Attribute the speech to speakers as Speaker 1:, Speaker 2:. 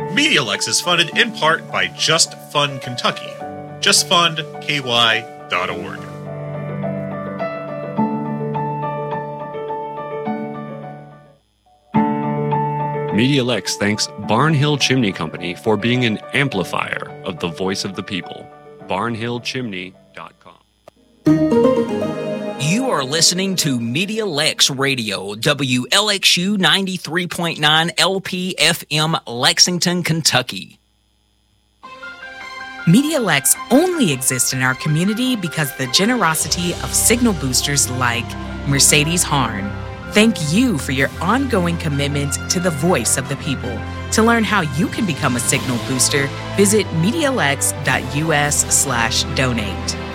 Speaker 1: MediaLex is funded in part by Just Fund Kentucky. JustFundKY.org.
Speaker 2: MediaLex thanks Barnhill Chimney Company for being an amplifier of the voice of the people. BarnhillChimney.com.
Speaker 3: You are listening to MediaLex Radio, WLXU 93.9 LPFM, Lexington, Kentucky.
Speaker 4: MediaLex only exists in our community because the generosity of signal boosters like Mercedes Harn. Thank you for your ongoing commitment to the voice of the people. To learn how you can become a signal booster, visit MediaLex.us/donate.